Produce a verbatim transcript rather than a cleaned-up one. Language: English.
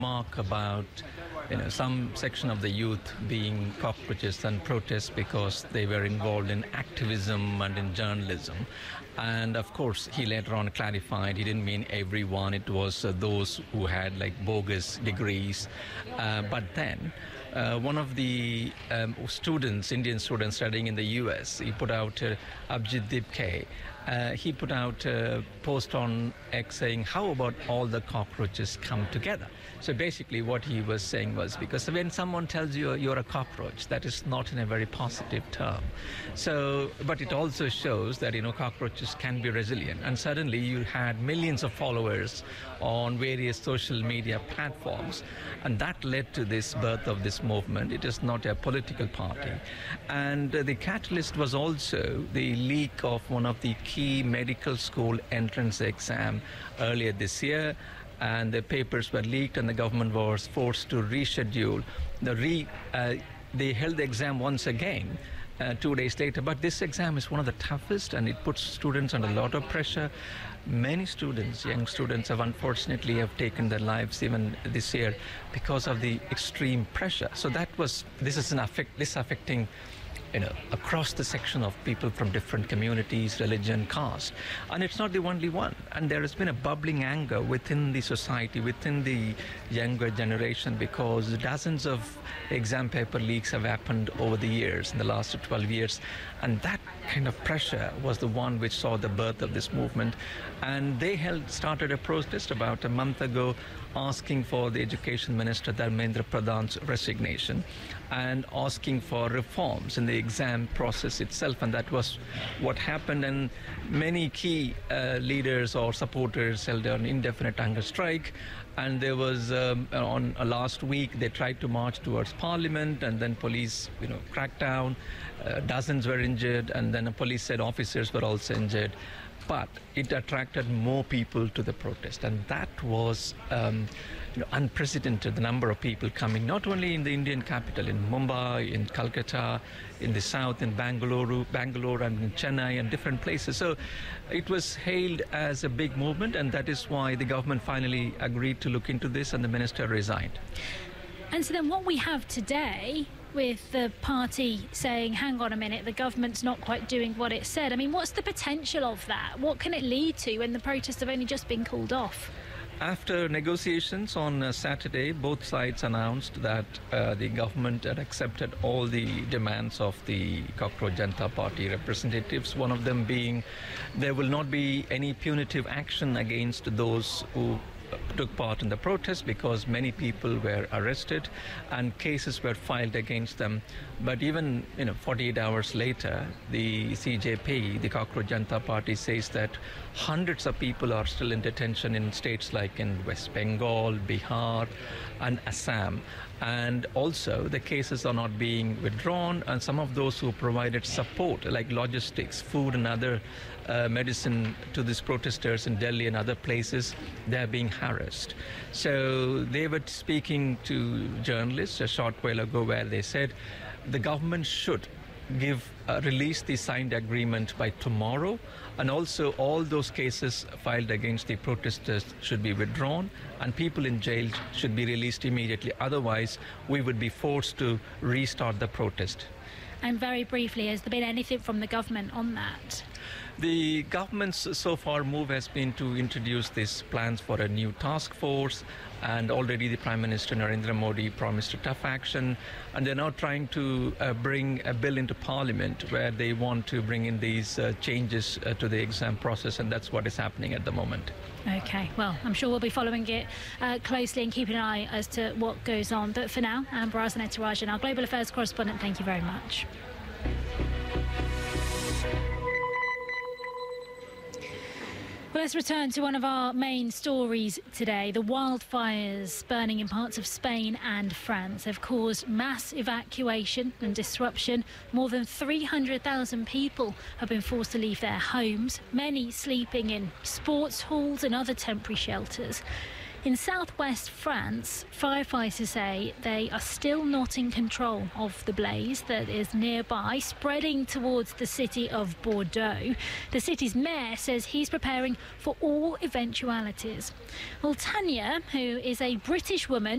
remark about you know, some section of the youth being cockroaches and protests because they were involved in activism and in journalism. And of course, he later on clarified he didn't mean everyone. It was uh, those who had like bogus degrees. Uh, but then uh, one of the um, students, Indian students studying in the U S, he put out uh, Abhijit Dibke. Uh, he put out a post on X saying, how about all the cockroaches come together? So basically what he was saying was, because when someone tells you you're a cockroach, that is not in a very positive term. So, but it also shows that, you know, cockroaches can be resilient. And suddenly you had millions of followers on various social media platforms. And that led to this birth of this movement. It is not a political party. And uh, the catalyst was also the leak of one of the key medical school entrance exam earlier this year, and the papers were leaked and the government was forced to reschedule. The re, uh, they held the exam once again uh, two days later, but this exam is one of the toughest and it puts students under a lot of pressure. Many students, young students, have unfortunately have taken their lives even this year because of the extreme pressure. So that was, this is an affect, this affecting you know, across the section of people from different communities, religion, caste. And it's not the only one. And there has been a bubbling anger within the society, within the younger generation, because dozens of exam paper leaks have happened over the years, in the last twelve years. And that kind of pressure was the one which saw the birth of this movement. And they held, started a protest about a month ago, asking for the Education Minister Dharmendra Pradhan's resignation and asking for reforms in the exam process itself. And that was what happened. And many key uh, leaders or supporters held an indefinite hunger strike. And there was, um, on uh, last week, they tried to march towards Parliament, and then police, you know, cracked down. Uh, dozens were injured, and then the police said officers were also injured. But it attracted more people to the protest, and that was um, you know, unprecedented, the number of people coming, not only in the Indian capital, in Mumbai, in Calcutta, in the south, in Bangalore, Bangalore and in Chennai and different places. So it was hailed as a big movement, and that is why the government finally agreed to look into this, and the minister resigned. And so then what we have today, with the party saying, hang on a minute, the government's not quite doing what it said. I mean, what's the potential of that? What can it lead to when the protests have only just been called off? After negotiations on uh, Saturday, both sides announced that uh, the government had accepted all the demands of the Cockroach Janata Party representatives, one of them being there will not be any punitive action against those who took part in the protest, because many people were arrested and cases were filed against them. But even you know, forty-eight hours later, the C J P, the Cockroach Janata Party, says that hundreds of people are still in detention in states like in West Bengal, Bihar and Assam. And also the cases are not being withdrawn, and some of those who provided support like logistics, food and other uh, medicine to these protesters in Delhi and other places, they're being harassed. So they were speaking to journalists a short while ago where they said the government should give uh, release the signed agreement by tomorrow, and also all those cases filed against the protesters should be withdrawn and people in jail should be released immediately. Otherwise, we would be forced to restart the protest. And very briefly, has there been anything from the government on that? The government's so far move has been to introduce these plans for a new task force, and already the Prime Minister Narendra Modi promised a tough action, and they're now trying to uh, bring a bill into Parliament where they want to bring in these uh, changes uh, to the exam process, and that's what is happening at the moment. OK, well, I'm sure we'll be following it uh, closely and keeping an eye as to what goes on. But for now, Amber Rajan, our Global Affairs correspondent, thank you very much. Well, let's return to one of our main stories today. The wildfires burning in parts of Spain and France have caused mass evacuation and disruption. More than three hundred thousand people have been forced to leave their homes, many sleeping in sports halls and other temporary shelters. In southwest France, firefighters say they are still not in control of the blaze that is nearby, spreading towards the city of Bordeaux. The city's mayor says he's preparing for all eventualities. Well, Tanya, who is a British woman